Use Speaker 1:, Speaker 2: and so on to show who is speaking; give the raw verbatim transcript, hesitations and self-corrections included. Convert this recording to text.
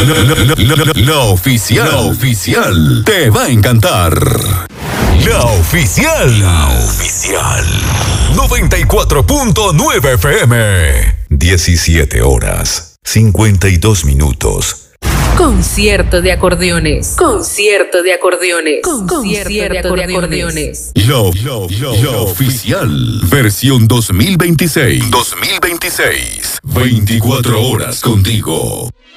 Speaker 1: la, la, la, la oficial, la oficial, te va a encantar. La oficial, la oficial. noventa y cuatro punto nueve F M. diecisiete horas, cincuenta y dos minutos.
Speaker 2: Concierto de acordeones. Concierto de acordeones. Concierto de acordeones.
Speaker 1: Lo, lo, lo, la oficial. Versión dos mil veintiséis. dos mil veintiséis. veinticuatro horas contigo.